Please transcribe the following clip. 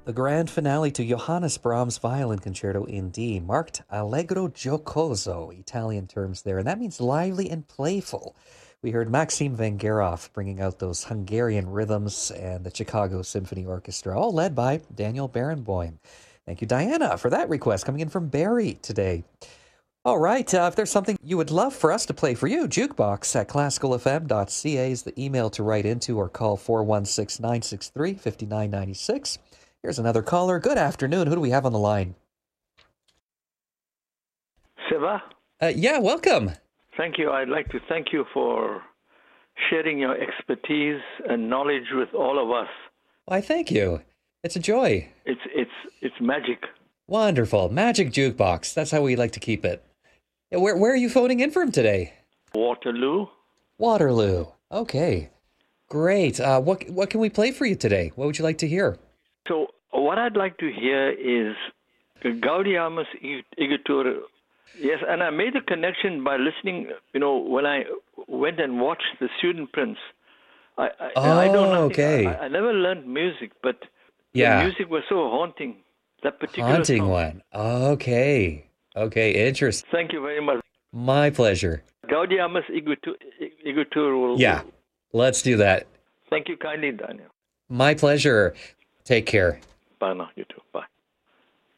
The grand finale to Johannes Brahms' Violin Concerto in D marked allegro giocoso, Italian terms there, and that means lively and playful. We heard Maxim Vengerov bringing out those Hungarian rhythms and the Chicago Symphony Orchestra, all led by Daniel Barenboim. Thank you, Diana, for that request coming in from Barry today. All right, if there's something you would love for us to play for you, jukebox at classicalfm.ca is the email to write into, or call 416-963-5996. Here's another caller. Good afternoon. Who do we have on the line? Siva? Yeah, welcome. Thank you. I'd like to thank you for sharing your expertise and knowledge with all of us. Why, thank you. It's a joy. It's magic. Wonderful. Magic jukebox. That's how we like to keep it. Where are you phoning in from today? Waterloo. Waterloo. Okay. Great. What can we play for you today? What would you like to hear? So what I'd like to hear is Gaudiamus Igitur. Yes, and I made a connection by listening, when I went and watched The Student Prince. I don't know. Okay. I never learned music, but yeah, the music was so haunting. That particular haunting song. one. Okay. Interesting. Thank you very much. My pleasure. Gaudiamus Igitur. Yeah, let's do that. Thank you kindly, Daniel. My pleasure. Take care. Bye now. You too. Bye.